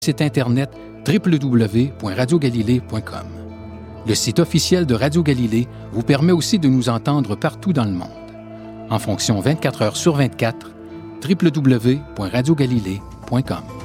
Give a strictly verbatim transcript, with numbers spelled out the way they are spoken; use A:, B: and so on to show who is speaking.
A: site internet w w w point radio galilée point com. Le site officiel de Radio Galilée vous permet aussi de nous entendre partout dans le monde. En fonction vingt-quatre heures sur vingt-quatre, w w w point radio galilée point com.